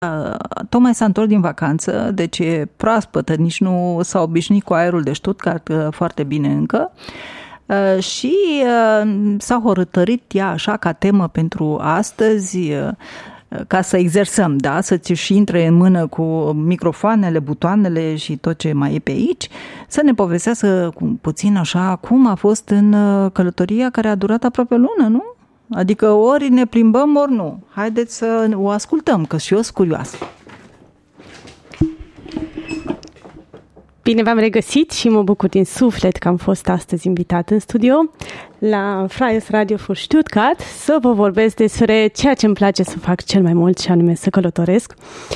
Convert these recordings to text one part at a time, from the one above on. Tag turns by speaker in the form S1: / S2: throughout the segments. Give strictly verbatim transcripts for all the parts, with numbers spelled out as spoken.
S1: tocmai s-a întors din vacanță, deci e proaspătă, nici nu s-a obișnuit cu aerul de Stuttgart foarte bine încă. Și s-a hotărât ea așa ca temă pentru astăzi, ca să exersăm, da? Să-ți și intre în mână cu microfoanele, butoanele și tot ce mai e pe aici, să ne povestească puțin așa cum a fost în călătoria care a durat aproape o lună, nu? Adică ori ne plimbăm, ori nu. Haideți să o ascultăm, că și eu sunt curioasă.
S2: Bine v-am regăsit și mă bucur din suflet că am fost astăzi invitat în studio la Freies Radio für Stuttgart să vă vorbesc despre ceea ce îmi place să fac cel mai mult, și anume să călătoresc.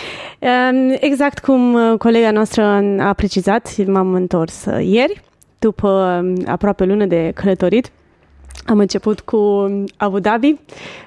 S2: Exact cum colega noastră a precizat, m-am întors ieri, după aproape o lună de călătorit. Am început cu Abu Dhabi,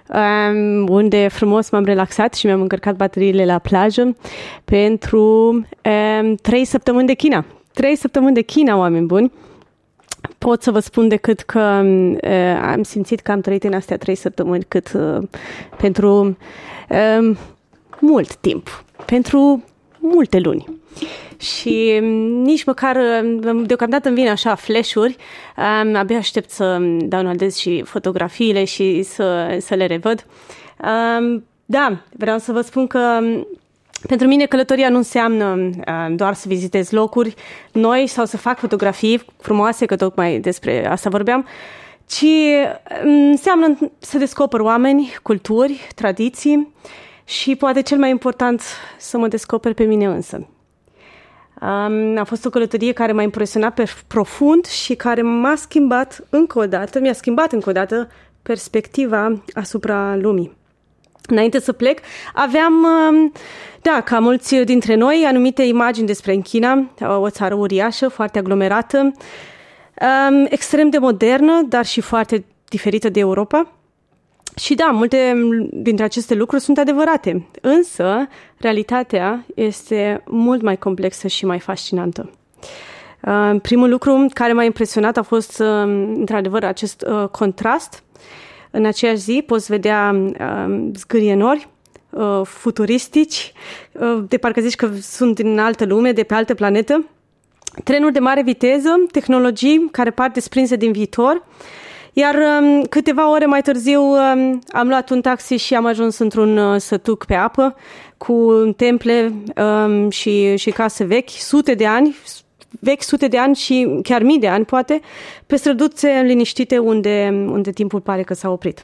S2: unde frumos m-am relaxat și mi-am încărcat bateriile la plajă pentru um, trei săptămâni de China. Trei săptămâni de China, oameni buni. Pot să vă spun decât că uh, am simțit că am trăit în astea trei săptămâni cât uh, pentru uh, mult timp, pentru multe luni. Și nici măcar, deocamdată îmi vin așa flash-uri, um, abia aștept să downloadez și fotografiile și să, să le revăd. Um, da, vreau să vă spun că pentru mine călătoria nu înseamnă uh, doar să vizitez locuri noi sau să fac fotografii frumoase, că tocmai despre asta vorbeam, ci înseamnă să descoper oameni, culturi, tradiții și poate cel mai important să mă descoper pe mine însă. Um, a fost o călătorie care m-a impresionat pe profund și care m-a schimbat încă o dată, mi-a schimbat încă o dată perspectiva asupra lumii. Înainte să plec, aveam, um, da, ca mulți dintre noi, anumite imagini despre China, o țară uriașă, foarte aglomerată, um, extrem de modernă, dar și foarte diferită de Europa. Și da, multe dintre aceste lucruri sunt adevărate, însă realitatea este mult mai complexă și mai fascinantă. Uh, primul lucru care m-a impresionat a fost, uh, într-adevăr, acest uh, contrast. În aceeași zi poți vedea uh, zgârie nori, uh, futuristici, uh, de parcă zici că sunt din altă lume, de pe altă planetă, trenuri de mare viteză, tehnologii care par desprinse din viitor. Iar um, câteva ore mai târziu um, am luat un taxi și am ajuns într-un uh, sătuc pe apă cu temple um, și, și case vechi, sute de ani, vechi sute de ani și chiar mii de ani, poate, pe străduțe liniștite unde, unde timpul pare că s-a oprit.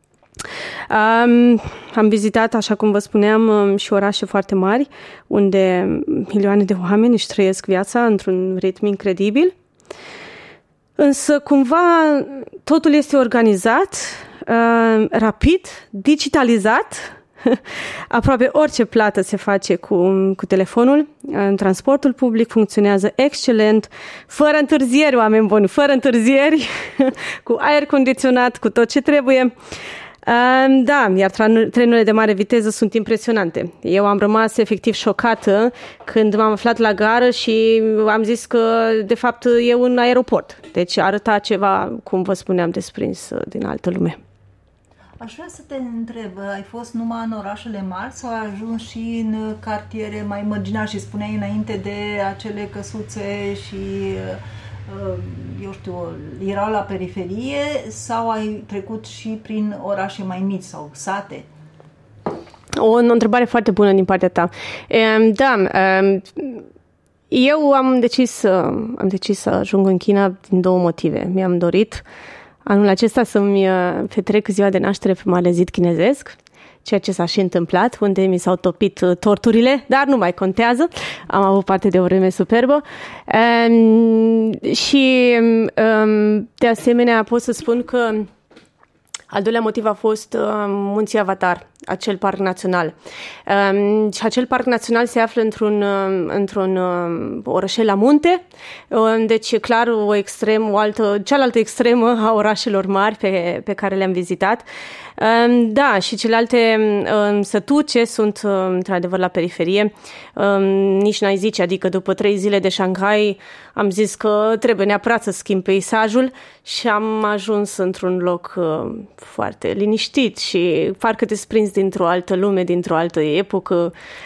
S2: Um, am vizitat, așa cum vă spuneam, um, și orașe foarte mari, unde milioane de oameni își trăiesc viața într-un ritm incredibil. Însă, cumva, totul este organizat, uh, rapid, digitalizat. Aproape orice plată se face cu, cu telefonul. În transportul public funcționează excelent, fără întârzieri, oameni buni, fără întârzieri, cu aer condiționat, cu tot ce trebuie. Da, iar trenurile de mare viteză sunt impresionante. Eu am rămas efectiv șocată când m-am aflat la gară și am zis că, de fapt, e un aeroport. Deci arăta ceva, cum vă spuneam, desprins din altă lume.
S1: Aș vrea să te întreb, ai fost numai în orașele mari sau ai ajuns și în cartiere mai marginale și spuneai înainte de acele căsuțe și... eu știu, erau la periferie sau ai trecut și prin orașe mai mici sau sate?
S2: O, o întrebare foarte bună din partea ta. Da, eu am decis, am decis să ajung în China din două motive. Mi-am dorit anul acesta să-mi petrec ziua de naștere pe Marele Zid chinezesc, ceea ce s-a și întâmplat, unde mi s-au topit torturile, dar nu mai contează. Am avut parte de o vreme superbă. Um, și, um, de asemenea, pot să spun că al doilea motiv a fost uh, Munții Avatar, acel parc național. Um, și acel parc național se află într-un, uh, într-un uh, orășel la munte, uh, deci clar o extrem, o altă, cealaltă extremă a orașelor mari pe, pe care le-am vizitat. Um, da, și celelalte um, sătuce sunt um, într-adevăr la periferie. Um, nici n-ai zice, adică după trei zile de Shanghai am zis că trebuie neapărat să schimb peisajul și am ajuns într-un loc uh, foarte liniștit și parcă desprins dintr-o altă lume, dintr-o altă epocă.